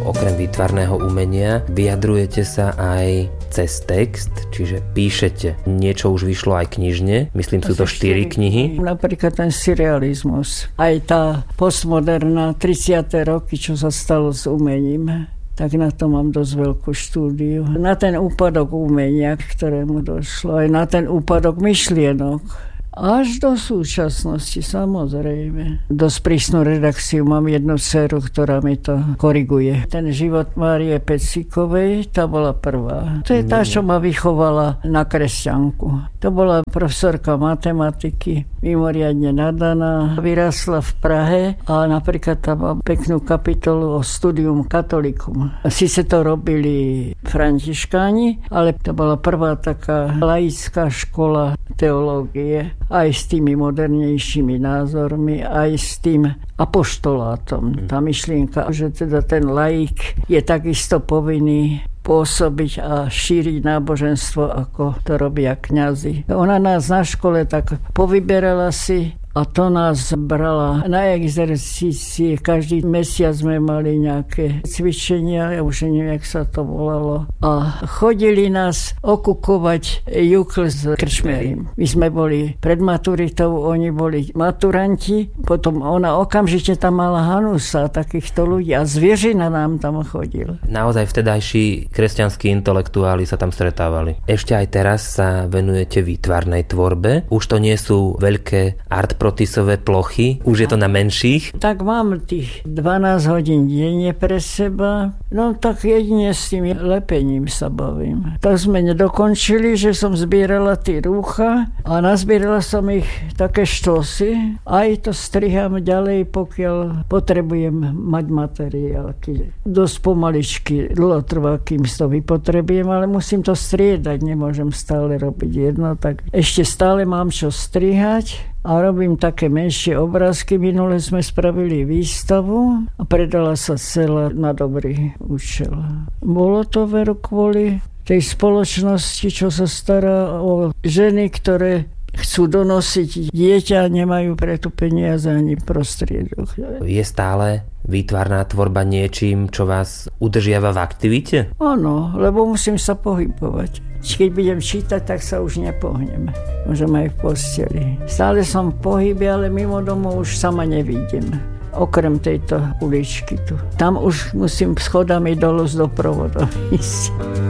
okrem výtvarného umenia vyjadrujete sa aj cez text, čiže píšete. Niečo už vyšlo aj knižne, myslím, sú to 4 knihy. Napríklad ten surrealizmus, aj tá postmoderná 30. roky, čo sa stalo s umením. Tak na to mám dosť veľkú štúdiu. Na ten úpadok umenia, ktorému došlo, aj na ten úpadok myšlienok. Až do súčasnosti, samozrejme. Dosť prísnu redakciu, mám jednu dceru, ktorá mi to koriguje. Ten život Márie Pecíkovej, tá bola prvá. To je tá, čo ma vychovala na kresťanku. To bola profesorka matematiky, mimoriadne nadaná. Vyrásla v Prahe a napríklad tam má peknú kapitolu o studium katolikum. Sice to robili františkáni, ale to bola prvá taká laická škola teológie. Aj s tými modernejšími názormi, aj s tým apoštolátom. Tá myšlienka, že teda ten laik je takisto povinný pôsobiť a šíriť náboženstvo, ako to robia kňazi. Ona nás na škole tak povyberala si a to nás brala na exercície. Každý mesiac sme mali nejaké cvičenia, ja už neviem, jak sa to volalo. A chodili nás okukovať jukl s krčmerim. My sme boli pred maturitou, oni boli maturanti. Potom ona okamžite tam mala Hanusa, takýchto ľudí. A Zvieřina nám tam chodil. Naozaj vtedajší kresťanskí intelektuáli sa tam stretávali. Ešte aj teraz sa venujete výtvarnej tvorbe. Už to nie sú veľké artprotisové plochy, už je to na menších. Tak mám tých 12 hodín denne pre seba. No tak jedine s tým lepením sa bavím. Tak sme nedokončili, že som zbierala tie rúcha a nazbierala som ich také štosy. Aj to striham ďalej, pokiaľ potrebujem mať materiálky. Dosť pomaličky, dlho trvá, kým to vypotrebujem, ale musím to striedať, nemôžem stále robiť jedno, tak ešte stále mám čo strihať a robím také menšie obrázky. Minule sme spravili výstavu a predala sa celá na dobrý účel. Bolo to veru kvôli tej spoločnosti, čo sa stará o ženy, ktoré chcú donosiť dieťa a nemajú pre to peniaze ani prostriedok. Je stále výtvarná tvorba niečím, čo vás udržiava v aktivite? Áno, lebo musím sa pohybovať. Keď budem čítať, tak sa už nepohnem. Môžem aj v posteli. Stále som v pohybe, ale mimo domov už sama nevidím. Okrem tejto uličky tu. Tam už musím schodami dolu z doprovodu ísť.